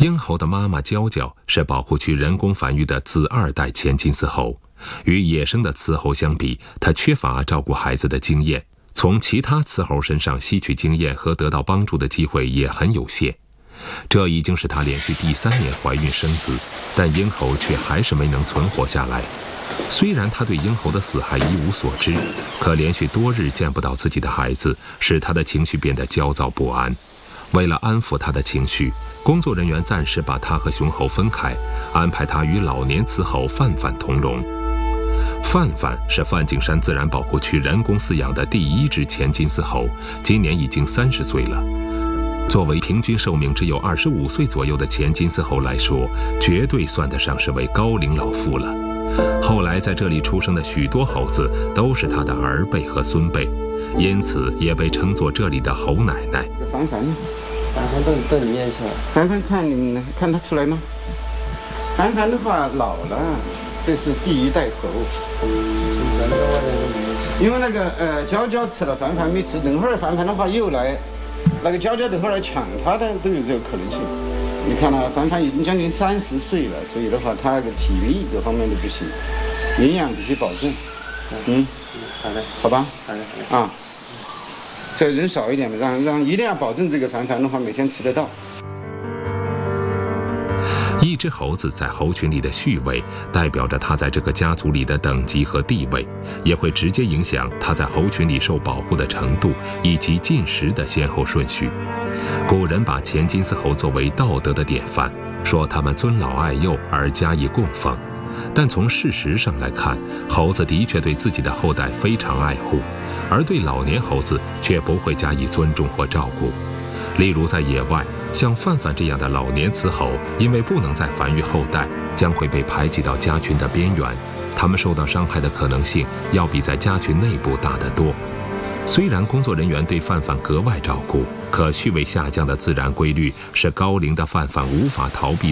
鹰猴的妈妈娇娇是保护区人工繁育的子2代前金丝猴，与野生的雌猴相比，它缺乏照顾孩子的经验，从其他雌猴身上吸取经验和得到帮助的机会也很有限。这已经是它连续第3年怀孕生子，但鹰猴却还是没能存活下来。虽然他对鹰猴的死还一无所知，可连续多日见不到自己的孩子，使他的情绪变得焦躁不安。为了安抚他的情绪，工作人员暂时把他和雄猴分开，安排他与老年雌猴范范同笼。范范是梵净山自然保护区人工饲养的第1只前金丝猴，今年已经30岁了。作为平均寿命只有25岁左右的前金丝猴来说，绝对算得上是位高龄老妇了。后来在这里出生的许多猴子都是他的儿辈和孙辈，因此也被称作这里的猴奶奶。 凡凡到你面前。 凡凡看他出来吗？凡凡的话老了，这是第1代猴。因为那个娇娇吃了，凡凡没吃，等会儿凡凡的话又来，那个娇娇等会儿来抢他的都有这个可能性。你看了，凡凡已经将近30岁了，所以的话，他那个体力各方面都不行，营养必须保证。 好的， 好吧， 好的， 啊，这人少一点的，让一定要保证这个凡凡的话每天吃得到。 一只猴子在猴群里的序位，代表着它在这个家族里的等级和地位，也会直接影响它在猴群里受保护的程度以及进食的先后顺序。古人把前金丝猴作为道德的典范，说他们尊老爱幼而加以供奉。但从事实上来看，猴子的确对自己的后代非常爱护，而对老年猴子却不会加以尊重或照顾。例如在野外，像范范这样的老年雌猴，因为不能再繁育后代，将会被排挤到家群的边缘，它们受到伤害的可能性要比在家群内部大得多。虽然工作人员对范范格外照顾，可序位下降的自然规律是高龄的范范无法逃避